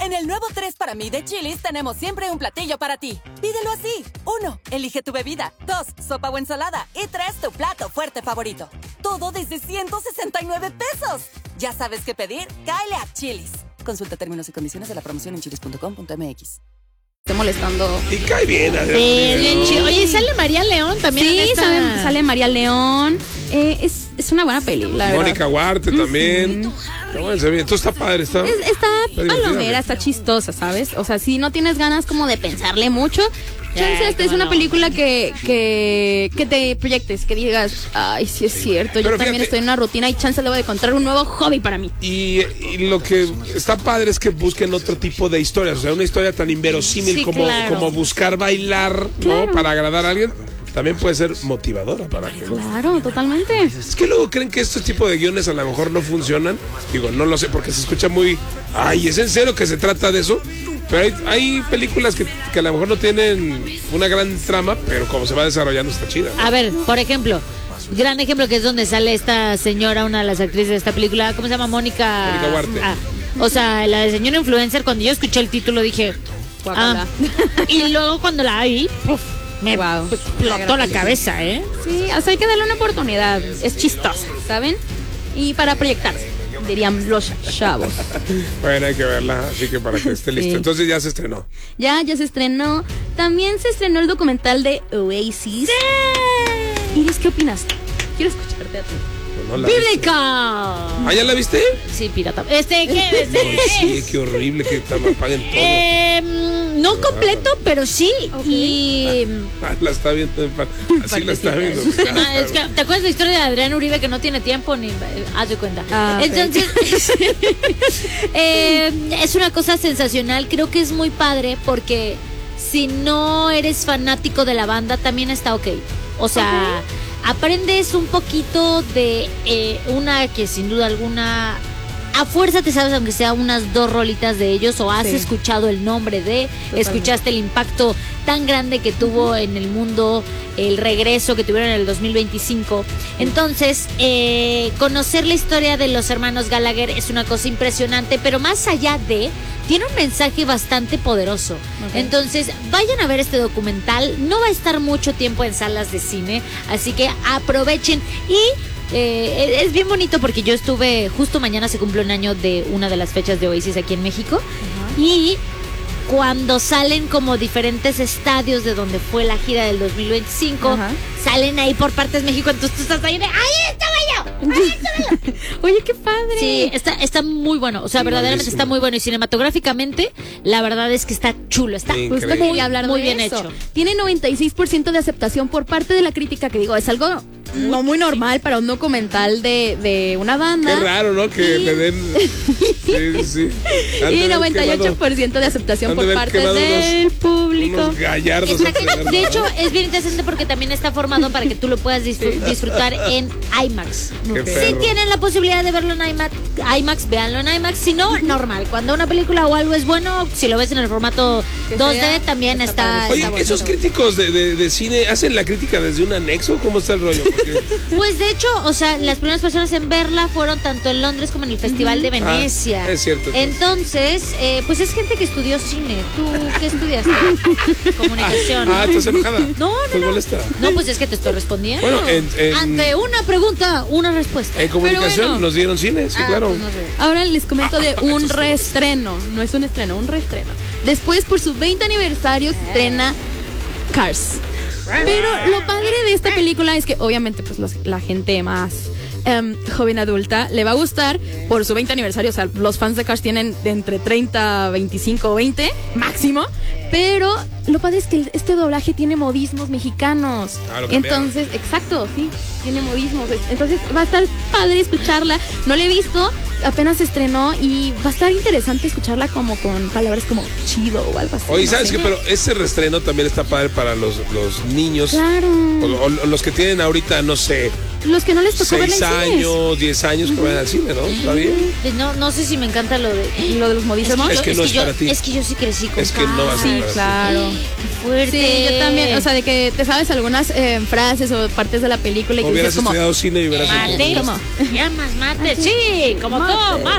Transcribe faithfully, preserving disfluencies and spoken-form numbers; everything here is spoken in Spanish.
En el nuevo tres para mí de Chili's tenemos siempre un platillo para ti. Pídelo así. Uno, elige tu bebida. Dos, sopa o ensalada. Y tres, tu plato fuerte favorito. Todo desde ciento sesenta y nueve pesos. ¿Ya sabes qué pedir? Cáele a Chili's. Consulta términos y condiciones de la promoción en chilis punto com punto m x. Estoy molestando. Y cae bien, Adrián. Sí, bien chido. Oye, ¿sale María León también? Sí, en esta... sale, sale María León. Eh, es, es una buena peli, la verdad. Mónica Huarte también. Uh-huh. Pero bueno, se ve. Entonces está padre, está. Es, está divertida. palomera, está chistosa, ¿sabes? O sea, si no tienes ganas como de pensarle mucho, chance Ya, esta es cómo una no. película que, que, que te proyectes, que digas, ay, sí es cierto, yo Pero también fíjate- estoy en una rutina y chance debo de encontrar un nuevo hobby para mí. Y, y lo que está padre es que busquen otro tipo de historias. O sea, una historia tan inverosímil Sí, como, claro. como buscar bailar, Claro. ¿no? Para agradar a alguien. También puede ser motivadora para que no. Claro, totalmente. Es que luego creen que estos tipos de guiones a lo mejor no funcionan. Digo, no lo sé porque se escucha muy. Ay, ¿es en serio que se trata de eso? Pero hay, hay películas que, que a lo mejor no tienen una gran trama, pero como se va desarrollando está chida. A ver, por ejemplo, gran ejemplo que es donde sale esta señora, una de las actrices de esta película, ¿cómo se llama? Mónica. Mónica Huarte. Ah, o sea, la de señora influencer, cuando yo escuché el título dije, Guacala. ah. Y luego cuando la vi, uf, me Wow. explotó la cabeza, ¿eh? Sí, o sea, hay que darle una oportunidad. Es chistosa, ¿saben? Y para proyectarse, dirían los chavos. Bueno, hay que verla, así que para que esté listo. Sí. Entonces ya se estrenó. Ya, ya se estrenó. También se estrenó el documental de Oasis. Iris, ¿qué opinas? Quiero escucharte a ti. Pues no la viste. ¡Bíblica! ¿Ah, ya la viste? Sí, pirata. Este, ¿qué? Este, Ay, sí, qué horrible que te apaguen todo. Eh, no completo, pero sí. Y. Ah, la está viendo. en pa- Así la está viendo. Ah, es que, ¿te acuerdas la historia de Adrián Uribe que no tiene tiempo ni. eh, Haz de cuenta. Ah, ok. Entonces. eh, es una cosa sensacional. Creo que es muy padre porque si no eres fanático de la banda, también está ok. O sea, aprendes un poquito de eh, una que sin duda alguna. A fuerza te sabes, aunque sea unas dos rolitas de ellos, o has Sí. escuchado el nombre de, Totalmente. escuchaste el impacto tan grande que tuvo en el mundo, el regreso que tuvieron en el dos mil veinticinco. Entonces, eh, conocer la historia de los hermanos Gallagher es una cosa impresionante, pero más allá de, tiene un mensaje bastante poderoso. Ok. Entonces, vayan a ver este documental. No va a estar mucho tiempo en salas de cine, así que aprovechen y... Eh, es bien bonito porque yo estuve, justo mañana se cumple un año de una de las fechas de Oasis aquí en México. Y cuando salen como diferentes estadios de donde fue la gira del dos mil veinticinco, Ajá. salen ahí por partes México, entonces tú estás ahí de ¡ahí estaba yo! ¡Ahí estaba yo! Oye, qué padre. Sí, está, está muy bueno, o sea, Sí, verdaderamente buenísimo. está muy bueno y cinematográficamente la verdad es que está chulo, está Sí, Justo increíble. quería hablar muy de bien eso. hecho. Tiene noventa y seis por ciento de aceptación por parte de la crítica, que digo, es algo no muy normal para un documental de, de una banda. Qué raro, ¿no? Que Y- le den. Sí, sí. Han de Y haber noventa y ocho quemado por ciento de aceptación han de por haber parte quemado del unos- público. Unos gallardos. Exacto. antes verlo, De ¿no? hecho, es bien interesante porque también está formado para que tú lo puedas disfr- disfrutar en IMAX. Qué Si perro. tienen la posibilidad de verlo en IMAX, IMAX, véanlo en IMAX. Si no, normal. Cuando una película o algo es bueno, si lo ves en el formato Que dos D, sea, también está está. padre. Oye, está bueno. esos críticos de, de, de cine hacen la crítica desde un anexo. ¿Cómo está el rollo? Porque Pues de hecho, o sea, las primeras personas en verla fueron tanto en Londres como en el Festival de Venecia. Ah, es cierto, entonces. Entonces, eh, pues es gente que estudió cine. ¿Tú qué estudiaste? Comunicación. Ah, ¿estás enojada? No, no, Pues no. molesta. No, pues es que te estoy respondiendo. Bueno, en- en- Ante una pregunta, una respuesta. En comunicación bueno. nos dieron cine, sí, Ah, claro. pues no sé. Ahora les comento de un Eso es todo. reestreno. No es un estreno, un reestreno. Después, por su veinte aniversario, se estrena Cars. Pero lo padre de esta película es que obviamente pues los- la gente más em, joven adulta le va a gustar por su veinte aniversario. O sea, los fans de Cars tienen de entre treinta, veinticinco o veinte máximo. Pero lo padre es que este doblaje tiene modismos mexicanos. Ah, lo cambiaron. Entonces, exacto, sí, tiene modismos. Entonces va a estar padre escucharla. No la he visto, apenas se estrenó y va a estar interesante escucharla como con palabras como chido o algo así. Oye, no ¿sabes sé. qué? Pero ese reestreno también está padre para los, los niños. Claro. O, o los que tienen ahorita, no sé, Los que no les tocó verla seis en cines. años, diez años que vayan al cine, ¿no? ¿Está bien? Pues no, no sé si me encanta lo de. Lo de los modismos. Es que no es yo, para ti. Es que yo sí crecí con Es que no va a ser Sí, para ti. claro. Qué fuerte. Sí, yo también. O sea, de que te sabes algunas eh, frases o partes de la película y que Hubieras dices como... estudiado cine y hubieras Mate. ¿Cómo? ¿Llamas mate? Sí, como Mate. todo, mate.